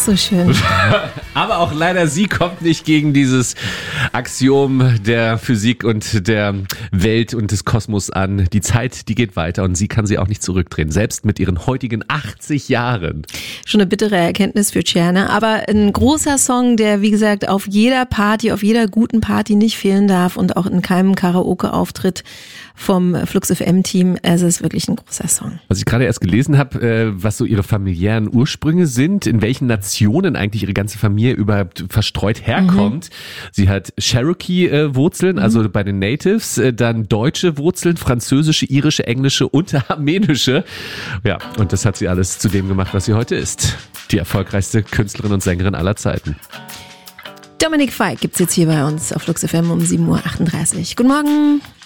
so schön. Aber auch leider sie kommt nicht gegen dieses Axiom der Physik und der Welt und des Kosmos an. Die Zeit, die geht weiter und sie kann sie auch nicht zurückdrehen. Selbst mit ihren heutigen 80 Jahren. Schon eine bittere Erkenntnis für Tscherne, aber ein großer Song, der wie gesagt auf jeder Party, auf jeder guten Party nicht fehlen darf und auch in keinem Karaoke-Auftritt vom Flux FM-Team. Es ist wirklich ein großer Song. Was ich gerade erst gelesen habe, was so ihre familiären Ursprünge sind, in welchen Nationen eigentlich ihre ganze Familie überhaupt verstreut herkommt. Sie hat Cherokee-Wurzeln, also bei den Natives, dann deutsche Wurzeln, französische, irische, englische und armenische. Ja, und das hat sie alles zu dem gemacht, was sie heute ist. Die erfolgreichste Künstlerin und Sängerin aller Zeiten. Dominic Fike gibt's jetzt hier bei uns auf Flux FM um 7.38 Uhr. Guten Morgen.